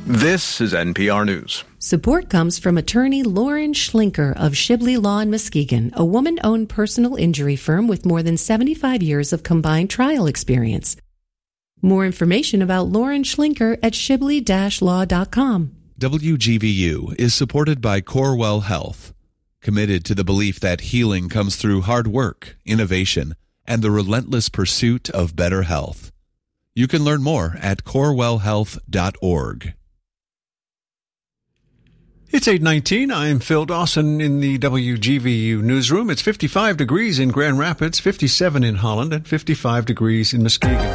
This is NPR News. Support comes from attorney Lauren Schlinker of Shibley Law in Muskegon, a woman-owned personal injury firm with more than 75 years of combined trial experience. More information about Lauren Schlinker at shibley-law.com. WGVU is supported by Corewell Health, committed to the belief that healing comes through hard work, innovation, and the relentless pursuit of better health. You can learn more at corewellhealth.org. It's 8:19. I'm Phil Dawson in the WGVU newsroom. It's 55 degrees in Grand Rapids, 57 in Holland, and 55 degrees in Muskegon.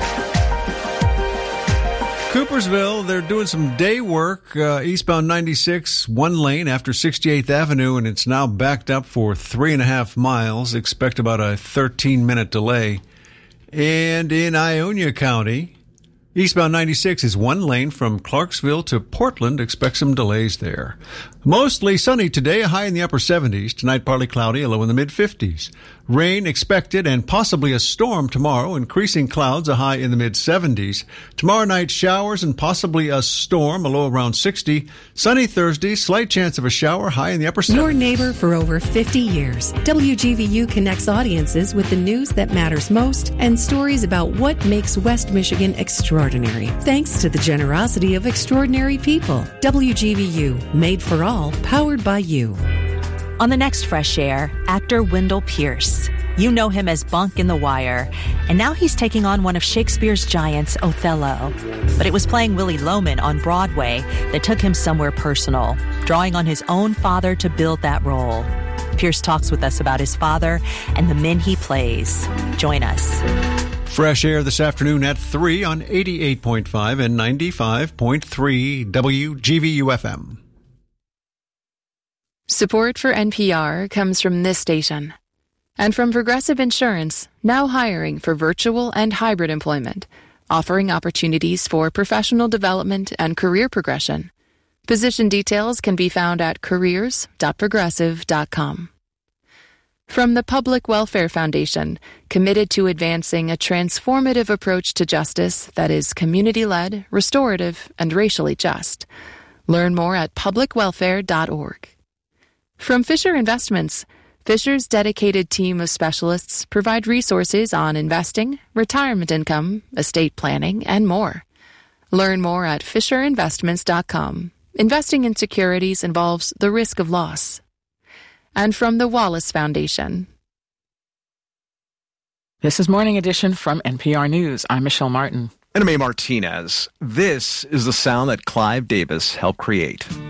Coopersville, they're doing some day work, eastbound 96, one lane after 68th Avenue, and it's now backed up for 3.5 miles. Expect about a 13-minute delay. And in Ionia County, eastbound 96 is one lane from Clarksville to Portland. Expect some delays there. Mostly sunny today, a high in the upper 70s. Tonight, partly cloudy, a low in the mid-50s. Rain expected and possibly a storm tomorrow. Increasing clouds, a high in the mid-70s. Tomorrow night, showers and possibly a storm, a low around 60. Sunny Thursday, slight chance of a shower, high in the upper 70s. Your neighbor for over 50 years. WGVU connects audiences with the news that matters most and stories about what makes West Michigan extraordinary. Thanks to the generosity of extraordinary people. WGVU, made for all, powered by you. On the next Fresh Air, actor Wendell Pierce. You know him as Bunk in The Wire, and now he's taking on one of Shakespeare's giants, Othello. But it was playing Willie Loman on Broadway that took him somewhere personal, drawing on his own father to build that role. Pierce talks with us about his father and the men he plays. Join us. Fresh Air this afternoon at 3 on 88.5 and 95.3 WGVU-FM. Support for NPR comes from this station and from Progressive Insurance, now hiring for virtual and hybrid employment, offering opportunities for professional development and career progression. Position details can be found at careers.progressive.com. From the Public Welfare Foundation, committed to advancing a transformative approach to justice that is community-led, restorative, and racially just. Learn more at publicwelfare.org. From Fisher Investments, Fisher's dedicated team of specialists provide resources on investing, retirement income, estate planning, and more. Learn more at fisherinvestments.com. Investing in securities involves the risk of loss. And from the Wallace Foundation. This is Morning Edition from NPR News. I'm Michelle Martin. And I'm A. Martinez. This is the sound that Clive Davis helped create.